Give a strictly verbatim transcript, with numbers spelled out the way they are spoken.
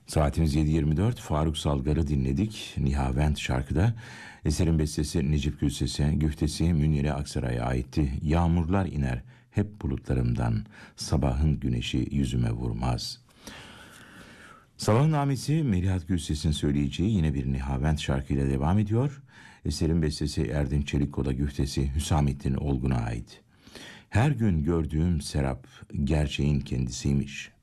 Saatimiz yedi yirmi dört. Faruk Salgar'ı dinledik. Nihavent şarkıda. Eserin bestesi Necip Gülses'e, güftesi Münire Aksaray'a aitti. Yağmurlar iner hep bulutlarımdan, sabahın güneşi yüzüme vurmaz. Sabahın namesi Melihat Gülses'in söyleyeceği yine bir Nihavent şarkıyla devam ediyor. Eserin bestesi Erdinç Çelikkol'a, güftesi Hüsamettin Olgun'a ait. Her gün gördüğüm serap gerçeğin kendisiymiş.